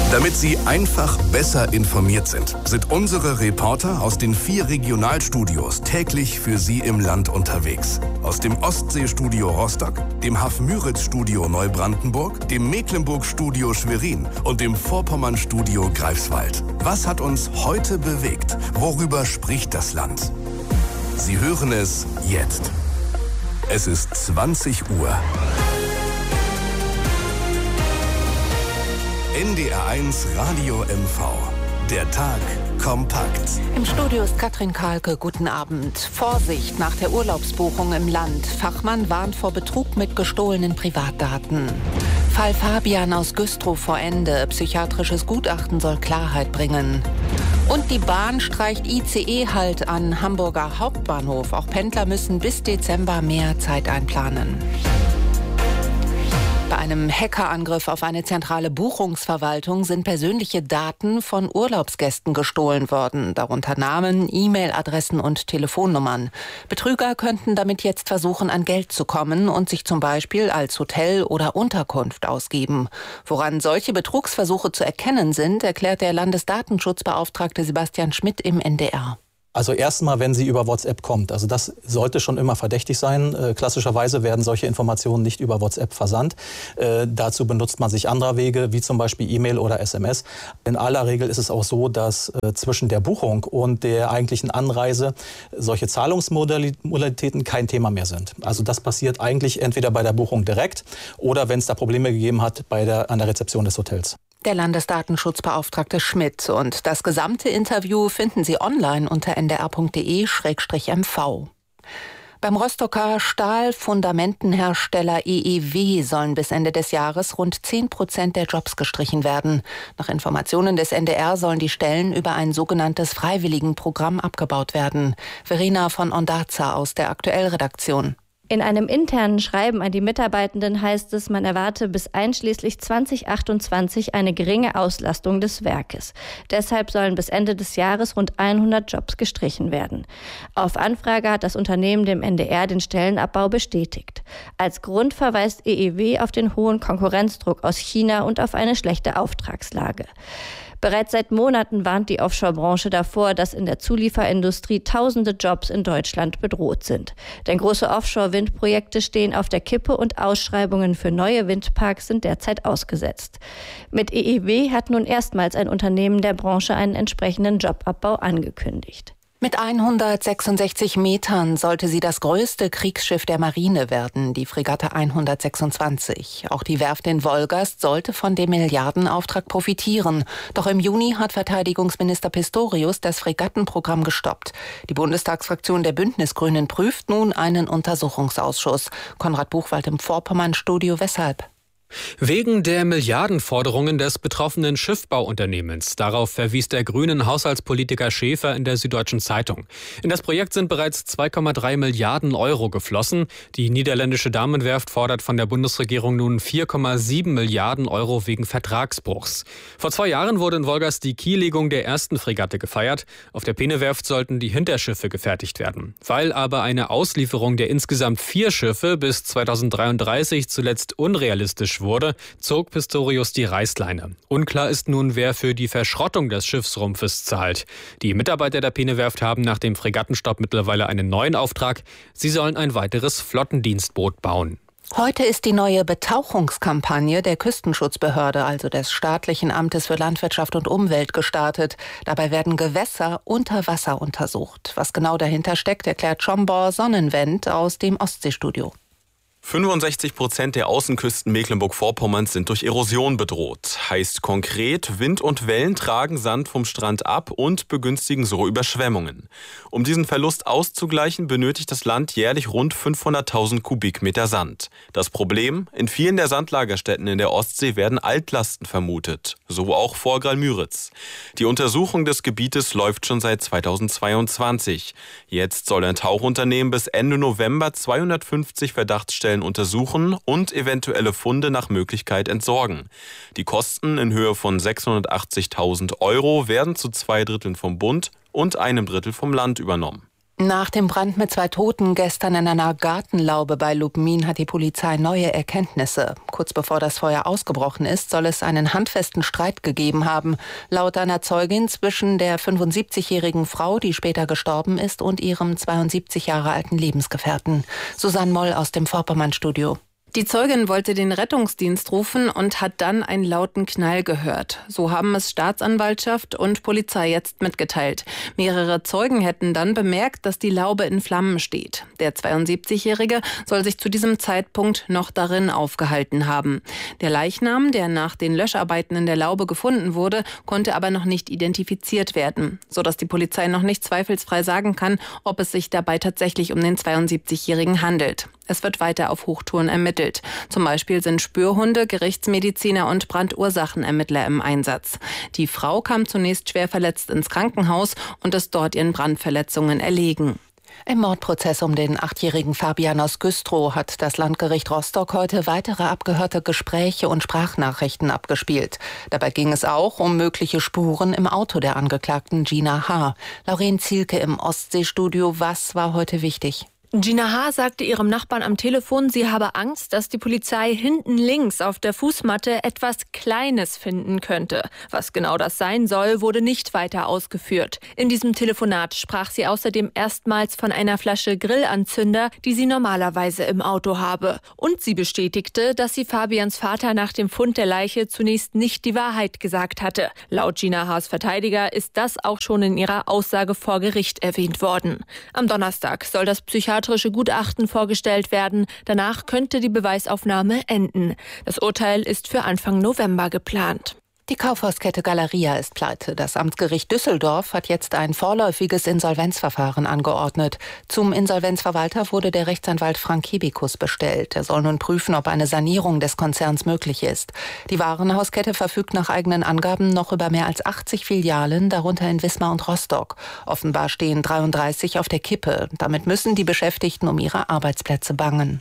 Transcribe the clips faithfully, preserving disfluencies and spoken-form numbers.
Damit Sie einfach besser informiert sind, sind unsere Reporter aus den vier Regionalstudios täglich für Sie im Land unterwegs. Aus dem Ostseestudio Rostock, dem Hafmüritz-Studio Neubrandenburg, dem Mecklenburg-Studio Schwerin und dem Vorpommern-Studio Greifswald. Was hat uns heute bewegt? Worüber spricht das Land? Sie hören es jetzt. Es ist zwanzig Uhr. N D R eins Radio M V. Der Tag kompakt. Im Studio ist Katrin Kahlke. Guten Abend. Vorsicht nach der Urlaubsbuchung im Land. Fachmann warnt vor Betrug mit gestohlenen Privatdaten. Fall Fabian aus Güstrow vor Ende. Psychiatrisches Gutachten soll Klarheit bringen. Und die Bahn streicht I C E-Halt an Hamburger Hauptbahnhof. Auch Pendler müssen bis Dezember mehr Zeit einplanen. Bei einem Hackerangriff auf eine zentrale Buchungsverwaltung sind persönliche Daten von Urlaubsgästen gestohlen worden, darunter Namen, E-Mail-Adressen und Telefonnummern. Betrüger könnten damit jetzt versuchen, an Geld zu kommen und sich zum Beispiel als Hotel oder Unterkunft ausgeben. Woran solche Betrugsversuche zu erkennen sind, erklärt der Landesdatenschutzbeauftragte Sebastian Schmidt im N D R. Also erstmal, wenn sie über WhatsApp kommt. Also das sollte schon immer verdächtig sein. Äh, klassischerweise werden solche Informationen nicht über WhatsApp versandt. Äh, dazu benutzt man sich anderer Wege, wie zum Beispiel E-Mail oder S M S. In aller Regel ist es auch so, dass äh, zwischen der Buchung und der eigentlichen Anreise solche Zahlungsmodalitäten kein Thema mehr sind. Also das passiert eigentlich entweder bei der Buchung direkt oder wenn es da Probleme gegeben hat bei der, an der Rezeption des Hotels. Der Landesdatenschutzbeauftragte Schmidt. Und das gesamte Interview finden Sie online unter n d r punkt d e slash m v. Beim Rostocker Stahlfundamentenhersteller E E W sollen bis Ende des Jahres rund zehn Prozent der Jobs gestrichen werden. Nach Informationen des N D R sollen die Stellen über ein sogenanntes Freiwilligenprogramm abgebaut werden. Verena von Ondarza aus der Aktuell-Redaktion. In einem internen Schreiben an die Mitarbeitenden heißt es, man erwarte bis einschließlich zwanzig achtundzwanzig eine geringe Auslastung des Werkes. Deshalb sollen bis Ende des Jahres rund hundert Jobs gestrichen werden. Auf Anfrage hat das Unternehmen dem N D R den Stellenabbau bestätigt. Als Grund verweist E E W auf den hohen Konkurrenzdruck aus China und auf eine schlechte Auftragslage. Bereits seit Monaten warnt die Offshore-Branche davor, dass in der Zulieferindustrie tausende Jobs in Deutschland bedroht sind. Denn große Offshore-Windprojekte stehen auf der Kippe und Ausschreibungen für neue Windparks sind derzeit ausgesetzt. Mit E E W hat nun erstmals ein Unternehmen der Branche einen entsprechenden Jobabbau angekündigt. Mit hundertsechsundsechzig Metern sollte sie das größte Kriegsschiff der Marine werden, die Fregatte hundertsechsundzwanzig. Auch die Werft in Wolgast sollte von dem Milliardenauftrag profitieren. Doch im Juni hat Verteidigungsminister Pistorius das Fregattenprogramm gestoppt. Die Bundestagsfraktion der Bündnisgrünen prüft nun einen Untersuchungsausschuss. Konrad Buchwald im Vorpommern-Studio. Weshalb? Wegen der Milliardenforderungen des betroffenen Schiffbauunternehmens. Darauf verwies der grünen Haushaltspolitiker Schäfer in der Süddeutschen Zeitung. In das Projekt sind bereits zwei Komma drei Milliarden Euro geflossen. Die niederländische Damenwerft fordert von der Bundesregierung nun vier Komma sieben Milliarden Euro wegen Vertragsbruchs. Vor zwei Jahren wurde in Wolgast die Kiellegung der ersten Fregatte gefeiert. Auf der Peene-Werft sollten die Hinterschiffe gefertigt werden. Weil aber eine Auslieferung der insgesamt vier Schiffe bis zweitausenddreiunddreißig zuletzt unrealistisch wurde, zog Pistorius die Reißleine. Unklar ist nun, wer für die Verschrottung des Schiffsrumpfes zahlt. Die Mitarbeiter der Peene-Werft haben nach dem Fregattenstopp mittlerweile einen neuen Auftrag. Sie sollen ein weiteres Flottendienstboot bauen. Heute ist die neue Betauchungskampagne der Küstenschutzbehörde, also des Staatlichen Amtes für Landwirtschaft und Umwelt, gestartet. Dabei werden Gewässer unter Wasser untersucht. Was genau dahinter steckt, erklärt Schombor Sonnenwend aus dem Ostseestudio. fünfundsechzig Prozent der Außenküsten Mecklenburg-Vorpommerns sind durch Erosion bedroht. Heißt konkret, Wind und Wellen tragen Sand vom Strand ab und begünstigen so Überschwemmungen. Um diesen Verlust auszugleichen, benötigt das Land jährlich rund fünfhunderttausend Kubikmeter Sand. Das Problem? In vielen der Sandlagerstätten in der Ostsee werden Altlasten vermutet. So auch vor Graal-Müritz. Die Untersuchung des Gebietes läuft schon seit zweitausendzweiundzwanzig. Jetzt soll ein Tauchunternehmen bis Ende November zweihundertfünfzig Verdachtsstellen untersuchen und eventuelle Funde nach Möglichkeit entsorgen. Die Kosten in Höhe von sechshundertachtzigtausend Euro werden zu zwei Dritteln vom Bund und einem Drittel vom Land übernommen. Nach dem Brand mit zwei Toten gestern in einer Gartenlaube bei Lubmin hat die Polizei neue Erkenntnisse. Kurz bevor das Feuer ausgebrochen ist, soll es einen handfesten Streit gegeben haben. Laut einer Zeugin zwischen der fünfundsiebzigjährigen Frau, die später gestorben ist, und ihrem zweiundsiebzig Jahre alten Lebensgefährten. Susanne Moll aus dem Vorpommern-Studio. Die Zeugin wollte den Rettungsdienst rufen und hat dann einen lauten Knall gehört. So haben es Staatsanwaltschaft und Polizei jetzt mitgeteilt. Mehrere Zeugen hätten dann bemerkt, dass die Laube in Flammen steht. Der zweiundsiebzigjährige soll sich zu diesem Zeitpunkt noch darin aufgehalten haben. Der Leichnam, der nach den Löscharbeiten in der Laube gefunden wurde, konnte aber noch nicht identifiziert werden, sodass die Polizei noch nicht zweifelsfrei sagen kann, ob es sich dabei tatsächlich um den zweiundsiebzigjährigen handelt. Es wird weiter auf Hochtouren ermittelt. Zum Beispiel sind Spürhunde, Gerichtsmediziner und Brandursachenermittler im Einsatz. Die Frau kam zunächst schwer verletzt ins Krankenhaus und ist dort ihren Brandverletzungen erlegen. Im Mordprozess um den achtjährigen Fabian aus Güstrow hat das Landgericht Rostock heute weitere abgehörte Gespräche und Sprachnachrichten abgespielt. Dabei ging es auch um mögliche Spuren im Auto der Angeklagten Gina H. Lauren Zielke im Ostseestudio. Was war heute wichtig? Gina H. sagte ihrem Nachbarn am Telefon, sie habe Angst, dass die Polizei hinten links auf der Fußmatte etwas Kleines finden könnte. Was genau das sein soll, wurde nicht weiter ausgeführt. In diesem Telefonat sprach sie außerdem erstmals von einer Flasche Grillanzünder, die sie normalerweise im Auto habe. Und sie bestätigte, dass sie Fabians Vater nach dem Fund der Leiche zunächst nicht die Wahrheit gesagt hatte. Laut Gina H.'s Verteidiger ist das auch schon in ihrer Aussage vor Gericht erwähnt worden. Am Donnerstag soll das psychiatrische Gutachten vorgestellt werden. Danach könnte die Beweisaufnahme enden. Das Urteil ist für Anfang November geplant. Die Kaufhauskette Galeria ist pleite. Das Amtsgericht Düsseldorf hat jetzt ein vorläufiges Insolvenzverfahren angeordnet. Zum Insolvenzverwalter wurde der Rechtsanwalt Frank Kebikus bestellt. Er soll nun prüfen, ob eine Sanierung des Konzerns möglich ist. Die Warenhauskette verfügt nach eigenen Angaben noch über mehr als achtzig Filialen, darunter in Wismar und Rostock. Offenbar stehen dreiunddreißig auf der Kippe. Damit müssen die Beschäftigten um ihre Arbeitsplätze bangen.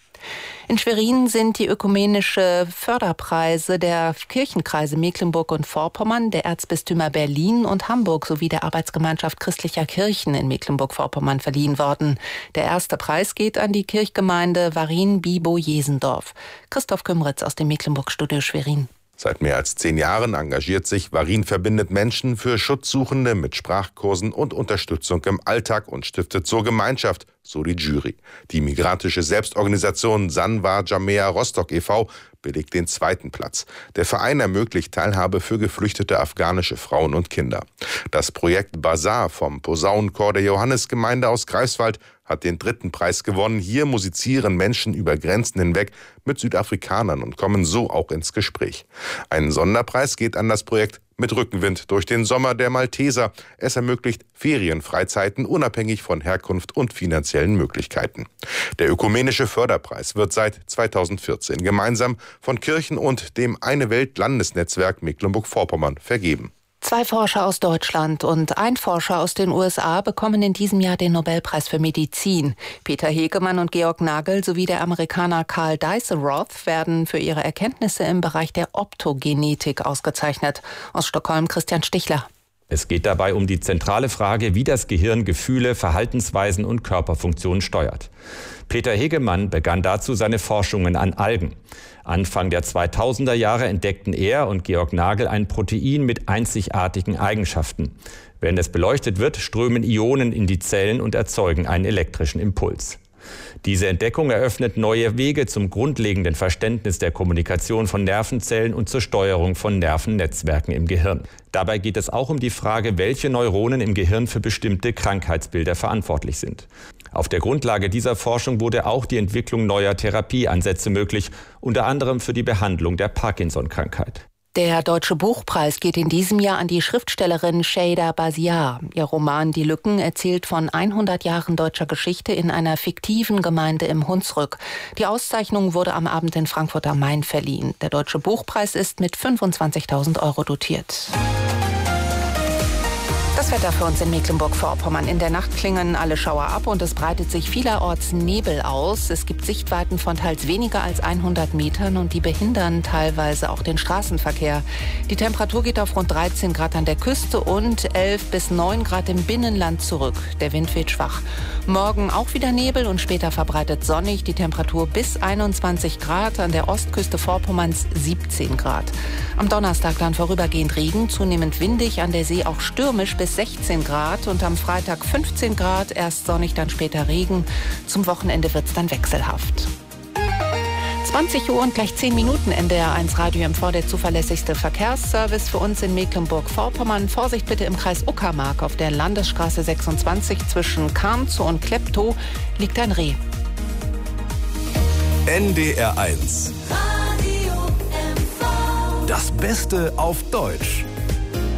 In Schwerin sind die ökumenische Förderpreise der Kirchenkreise Mecklenburg und Vorpommern, der Erzbistümer Berlin und Hamburg sowie der Arbeitsgemeinschaft christlicher Kirchen in Mecklenburg-Vorpommern verliehen worden. Der erste Preis geht an die Kirchgemeinde Warin-Bibo-Jesendorf. Christoph Kümritz aus dem Mecklenburg-Studio Schwerin. Seit mehr als zehn Jahren engagiert sich Warin verbindet Menschen für Schutzsuchende mit Sprachkursen und Unterstützung im Alltag und stiftet so Gemeinschaft, so die Jury. Die migrantische Selbstorganisation Sanwa Jamea Rostock e V belegt den zweiten Platz. Der Verein ermöglicht Teilhabe für geflüchtete afghanische Frauen und Kinder. Das Projekt Bazar vom Posaunenchor der Johannesgemeinde aus Greifswald hat den dritten Preis gewonnen. Hier musizieren Menschen über Grenzen hinweg mit Südafrikanern und kommen so auch ins Gespräch. Ein Sonderpreis geht an das Projekt Mit Rückenwind durch den Sommer der Malteser. Es ermöglicht Ferienfreizeiten unabhängig von Herkunft und finanziellen Möglichkeiten. Der ökumenische Förderpreis wird seit zweitausendvierzehn gemeinsam von Kirchen und dem Eine Welt Landesnetzwerk Mecklenburg-Vorpommern vergeben. Zwei Forscher aus Deutschland und ein Forscher aus den U S A bekommen in diesem Jahr den Nobelpreis für Medizin. Peter Hegemann und Georg Nagel sowie der Amerikaner Carl Deisseroth werden für ihre Erkenntnisse im Bereich der Optogenetik ausgezeichnet. Aus Stockholm Christian Stichler. Es geht dabei um die zentrale Frage, wie das Gehirn Gefühle, Verhaltensweisen und Körperfunktionen steuert. Peter Hegemann begann dazu seine Forschungen an Algen. Anfang der zweitausender Jahre entdeckten er und Georg Nagel ein Protein mit einzigartigen Eigenschaften. Wenn es beleuchtet wird, strömen Ionen in die Zellen und erzeugen einen elektrischen Impuls. Diese Entdeckung eröffnet neue Wege zum grundlegenden Verständnis der Kommunikation von Nervenzellen und zur Steuerung von Nervennetzwerken im Gehirn. Dabei geht es auch um die Frage, welche Neuronen im Gehirn für bestimmte Krankheitsbilder verantwortlich sind. Auf der Grundlage dieser Forschung wurde auch die Entwicklung neuer Therapieansätze möglich, unter anderem für die Behandlung der Parkinson-Krankheit. Der Deutsche Buchpreis geht in diesem Jahr an die Schriftstellerin Şeyda Basiar. Ihr Roman Die Lücken erzählt von hundert Jahren deutscher Geschichte in einer fiktiven Gemeinde im Hunsrück. Die Auszeichnung wurde am Abend in Frankfurt am Main verliehen. Der Deutsche Buchpreis ist mit fünfundzwanzigtausend Euro dotiert. Das Wetter für uns in Mecklenburg-Vorpommern. In der Nacht klingen alle Schauer ab und es breitet sich vielerorts Nebel aus. Es gibt Sichtweiten von teils weniger als hundert Metern und die behindern teilweise auch den Straßenverkehr. Die Temperatur geht auf rund dreizehn Grad an der Küste und elf bis neun Grad im Binnenland zurück. Der Wind weht schwach. Morgen auch wieder Nebel und später verbreitet sonnig. Die Temperatur bis einundzwanzig Grad, an der Ostküste Vorpommerns siebzehn Grad. Am Donnerstag dann vorübergehend Regen, zunehmend windig, an der See auch stürmisch bis sechzehn Grad und am Freitag fünfzehn Grad, erst sonnig, dann später Regen. Zum Wochenende wird's dann wechselhaft. zwanzig Uhr und gleich zehn Minuten, N D R eins Radio M V, der zuverlässigste Verkehrsservice für uns in Mecklenburg-Vorpommern. Vorsicht bitte im Kreis Uckermark. Auf der Landesstraße sechsundzwanzig zwischen Karnzow und Kleptow liegt ein Reh. N D R eins. Das Beste auf Deutsch.